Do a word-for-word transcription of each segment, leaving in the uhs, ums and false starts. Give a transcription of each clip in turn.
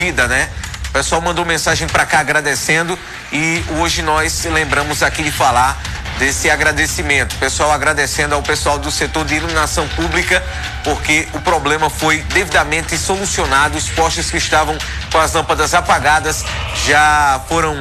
vida, né? O pessoal mandou mensagem para cá agradecendo e hoje nós lembramos aqui de falar desse agradecimento. Pessoal agradecendo ao pessoal do setor de iluminação pública, porque o problema foi devidamente solucionado. Os postes que estavam com as lâmpadas apagadas já foram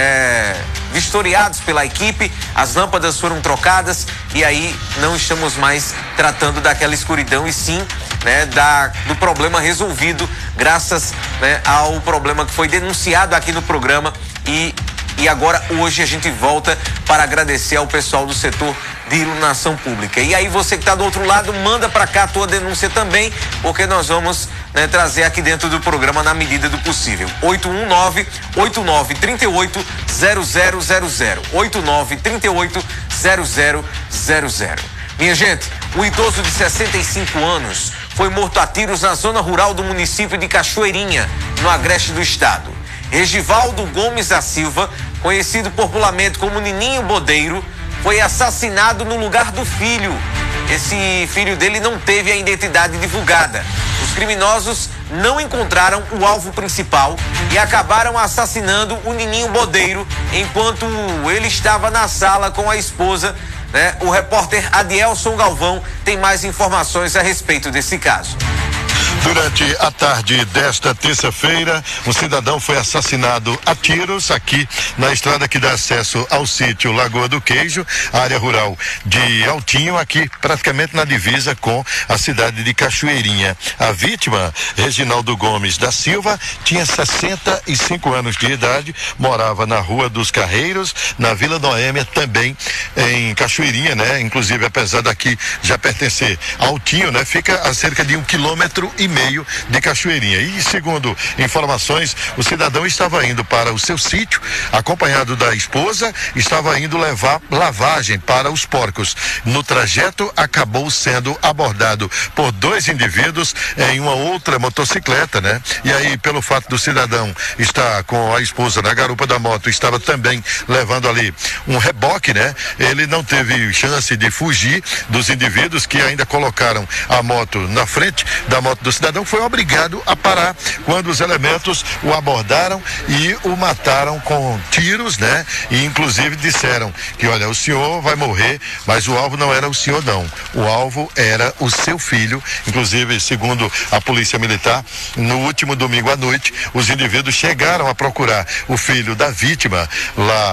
é, vistoriados pela equipe, as lâmpadas foram trocadas e aí não estamos mais tratando daquela escuridão e sim, né, da, do problema resolvido graças, né, ao problema que foi denunciado aqui no programa e E agora, hoje, a gente volta para agradecer ao pessoal do setor de iluminação pública. E aí, você que está do outro lado, manda para cá a tua denúncia também, porque nós vamos, né, trazer aqui dentro do programa na medida do possível. oito um nove, oito nove três oito, zero zero zero zero. oito nove três oito, zero zero zero zero. Minha gente, um idoso de sessenta e cinco anos foi morto a tiros na zona rural do município de Cachoeirinha, no agreste do estado. Regivaldo Gomes da Silva, conhecido popularmente como Nininho Bodeiro, foi assassinado no lugar do filho. Esse filho dele não teve a identidade divulgada. Os criminosos não encontraram o alvo principal e acabaram assassinando o Nininho Bodeiro enquanto ele estava na sala com a esposa, né? O repórter Adielson Galvão tem mais informações a respeito desse caso. Durante a tarde desta terça-feira, um cidadão foi assassinado a tiros aqui na estrada que dá acesso ao sítio Lagoa do Queijo, área rural de Altinho, aqui praticamente na divisa com a cidade de Cachoeirinha. A vítima, Reginaldo Gomes da Silva, tinha sessenta e cinco anos de idade, morava na Rua dos Carreiros, na Vila Noêmia, também em Cachoeirinha, né? Inclusive, apesar daqui já pertencer a Altinho, né? Fica a cerca de um quilômetro e meio de Cachoeirinha. E segundo informações, o cidadão estava indo para o seu sítio, acompanhado da esposa, estava indo levar lavagem para os porcos. No trajeto, acabou sendo abordado por dois indivíduos em uma outra motocicleta, né? E aí, pelo fato do cidadão estar com a esposa na garupa da moto, estava também levando ali um reboque, né? Ele não teve chance de fugir dos indivíduos que ainda colocaram a moto na frente da moto do cidadão, foi obrigado a parar quando os elementos o abordaram e o mataram com tiros, né? E inclusive disseram que, olha, o senhor vai morrer, mas o alvo não era o senhor, não. O alvo era o seu filho. Inclusive, segundo a polícia militar, no último domingo à noite, os indivíduos chegaram a procurar o filho da vítima lá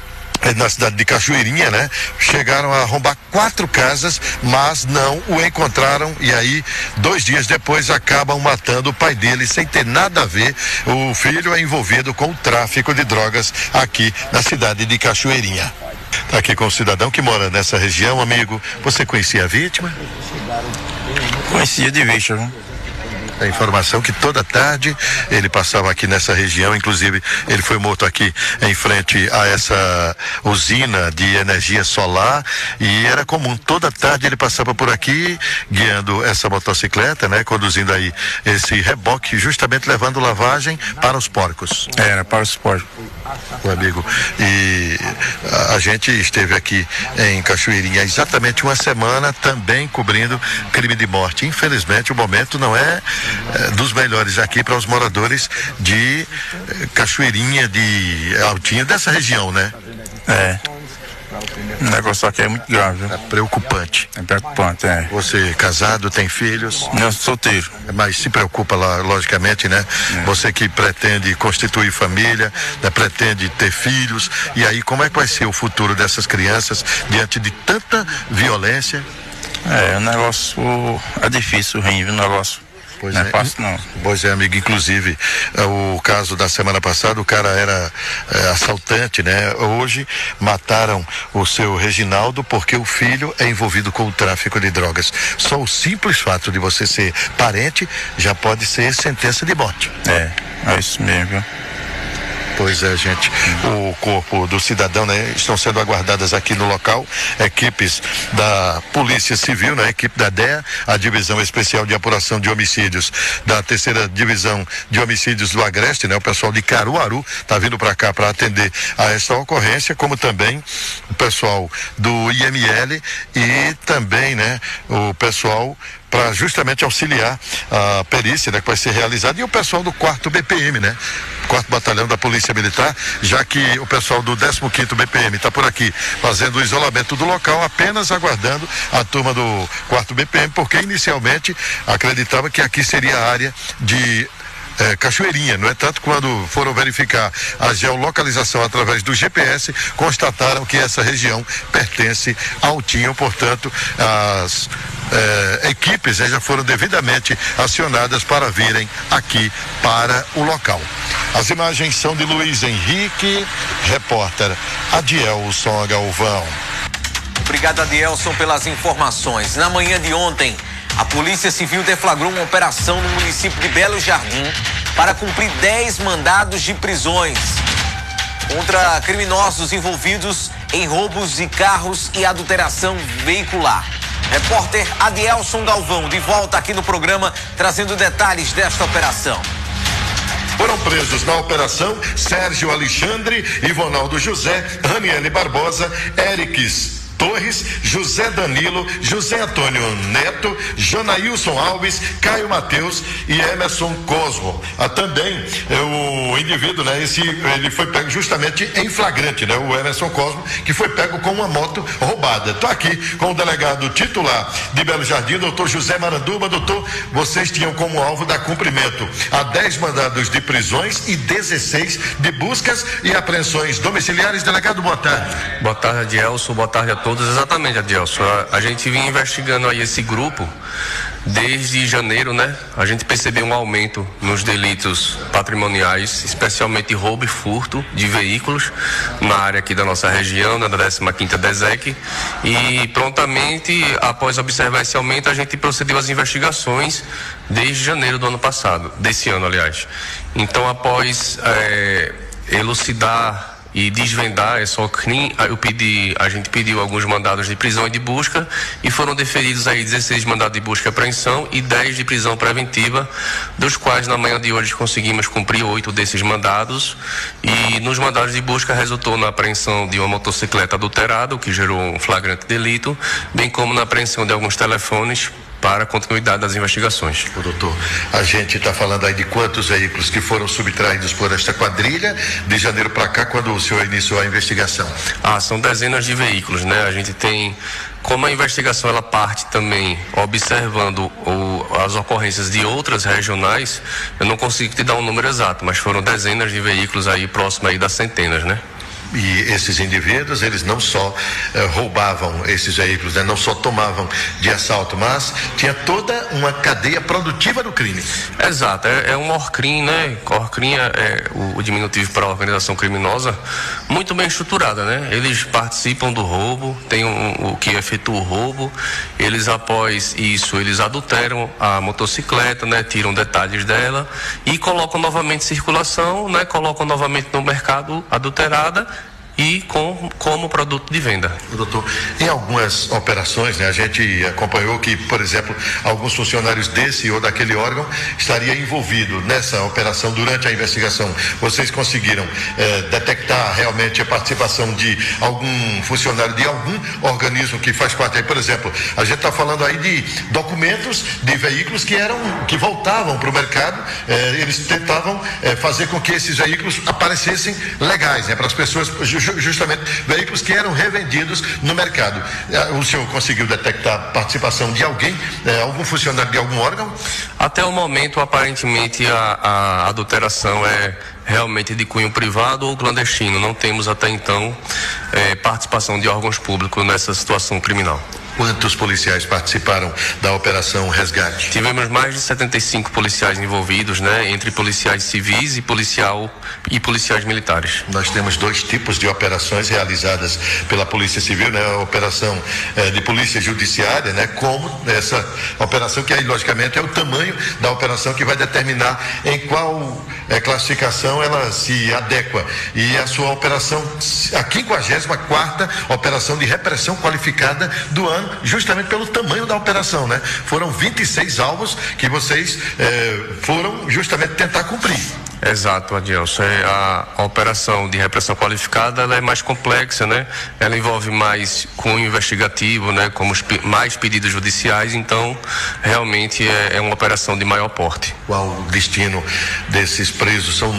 na cidade de Cachoeirinha, né? Chegaram a arrombar quatro casas, mas não o encontraram e aí, dois dias depois, acabam matando o pai dele sem ter nada a ver. O filho é envolvido com o tráfico de drogas aqui na cidade de Cachoeirinha. Tá aqui com o cidadão que mora nessa região, amigo. Você conhecia a vítima? Conhecia de vista, né? A informação que toda tarde ele passava aqui nessa região, inclusive ele foi morto aqui em frente a essa usina de energia solar e era comum, toda tarde ele passava por aqui guiando essa motocicleta, né? Conduzindo aí esse reboque, justamente levando lavagem para os porcos. Era, para os porcos. O amigo, e a, a gente esteve aqui em Cachoeirinha há exatamente uma semana também cobrindo crime de morte. Infelizmente o momento não é É, dos melhores aqui para os moradores de é, Cachoeirinha, de Altinho, dessa região, né? É. O negócio aqui é muito grave. É preocupante. É preocupante, é. Você casado, tem filhos? Eu sou solteiro. Mas se preocupa lá, logicamente, né? É. Você que pretende constituir família, né? Pretende ter filhos, e aí como é que vai ser o futuro dessas crianças diante de tanta violência? É, o negócio é difícil, ruim, o negócio. Pois não é, é fácil, não. Pois é, amigo, inclusive o caso da semana passada, o cara era é, assaltante, né? Hoje mataram o seu Reginaldo porque o filho é envolvido com o tráfico de drogas. Só o simples fato de você ser parente já pode ser sentença de morte. É, é isso mesmo, viu? Pois é, gente. O corpo do cidadão, né, estão sendo aguardadas aqui no local equipes da Polícia Civil, né, equipe da D E A, a Divisão Especial de Apuração de Homicídios da Terceira Divisão de Homicídios do Agreste, né, o pessoal de Caruaru está vindo para cá para atender a esta ocorrência, como também o pessoal do I M L e também, né, o pessoal para justamente auxiliar a perícia, né, que vai ser realizada, e o pessoal do quarto B P M, né, quarto Batalhão da Polícia Militar, já que o pessoal do décimo quinto B P M está por aqui fazendo o isolamento do local, apenas aguardando a turma do quarto B P M, porque inicialmente acreditava que aqui seria a área de É, Cachoeirinha, no entanto, quando foram verificar a geolocalização através do G P S, constataram que essa região pertence ao Tinho, portanto, as é, equipes né, já foram devidamente acionadas para virem aqui para o local. As imagens são de Luiz Henrique, repórter Adielson Galvão. Obrigado, Adielson, pelas informações. Na manhã de ontem, a Polícia Civil deflagrou uma operação no município de Belo Jardim para cumprir dez mandados de prisões contra criminosos envolvidos em roubos de carros e adulteração veicular. Repórter Adielson Galvão, de volta aqui no programa, trazendo detalhes desta operação. Foram presos na operação Sérgio Alexandre, Ivonaldo José, Raniele Barbosa, Eriques Torres, José Danilo, José Antônio Neto, Jonailson Alves, Caio Mateus e Emerson Cosmo. Ah, também é, o indivíduo, né, esse, ele foi pego justamente em flagrante, né, o Emerson Cosmo, que foi pego com uma moto roubada. Estou aqui com o delegado titular de Belo Jardim, doutor José Maranduba. Doutor, vocês tinham como alvo dar cumprimento a dez mandados de prisões e dezesseis de buscas e apreensões domiciliares. Delegado, boa tarde. Boa tarde, Adielson. Boa tarde a todos. Exatamente, Adielson. A, a gente vinha investigando aí esse grupo desde janeiro, né? A gente percebeu um aumento nos delitos patrimoniais, especialmente roubo e furto de veículos na área aqui da nossa região, na décima quinta DESEC, e prontamente, após observar esse aumento, a gente procedeu às investigações desde janeiro do ano passado, desse ano, aliás. Então, após é, elucidar e desvendar essa crime, eu pedi, a gente pediu alguns mandados de prisão e de busca, e foram deferidos aí dezesseis mandados de busca e apreensão e dez de prisão preventiva, dos quais na manhã de hoje conseguimos cumprir oito desses mandados, e nos mandados de busca resultou na apreensão de uma motocicleta adulterada, o que gerou um flagrante delito, bem como na apreensão de alguns telefones para a continuidade das investigações. Ô, doutor, a gente está falando aí de quantos veículos que foram subtraídos por esta quadrilha de janeiro para cá, quando o senhor iniciou a investigação? Ah, são dezenas de veículos, né? A gente tem, como a investigação ela parte também observando o, as ocorrências de outras regionais, eu não consigo te dar um número exato, mas foram dezenas de veículos aí próximo aí das centenas, né? E esses indivíduos, eles não só eh, roubavam esses veículos, né? Não só tomavam de assalto, mas tinha toda uma cadeia produtiva do crime. Exato, é, é um ORCRIM, né? ORCRIM é, é o, o diminutivo para a organização criminosa, muito bem estruturada, né? Eles participam do roubo, tem um, o que efetua o roubo, eles após isso, eles adulteram a motocicleta, né? Tiram detalhes dela e colocam novamente em circulação, né? Colocam novamente no mercado adulterada e com, como produto de venda. Doutor, em algumas operações, né, a gente acompanhou que, por exemplo, alguns funcionários desse ou daquele órgão estariam envolvidos nessa operação durante a investigação. Vocês conseguiram eh, detectar realmente a participação de algum funcionário de algum organismo que faz parte aí? Por exemplo, a gente está falando aí de documentos de veículos que eram, que voltavam para o mercado, eh, eles tentavam eh, fazer com que esses veículos aparecessem legais, né, para as pessoas, justamente veículos que eram revendidos no mercado. O senhor conseguiu detectar participação de alguém, eh, algum funcionário de algum órgão? Até o momento, aparentemente, a, a adulteração é realmente de cunho privado ou clandestino. Não temos até então eh, participação de órgãos públicos nessa situação criminal. Quantos policiais participaram da Operação Resgate? Tivemos mais de setenta e cinco policiais envolvidos, né, entre policiais civis e policial e policiais militares. Nós temos dois tipos de operações realizadas pela Polícia Civil, né, a operação eh, de polícia judiciária, né, como essa operação que aí logicamente é o tamanho da operação que vai determinar em qual eh, classificação ela se adequa. E a sua operação, a quinquagésima quarta operação de repressão qualificada do ano, justamente pelo tamanho da operação, né? Foram vinte e seis alvos que vocês eh, foram justamente tentar cumprir. Exato, Adilson. A, a operação de repressão qualificada, ela é mais complexa, né? Ela envolve mais cunho investigativo, né? Como os, mais pedidos judiciais, então realmente é, é uma operação de maior porte. Qual o destino desses presos? São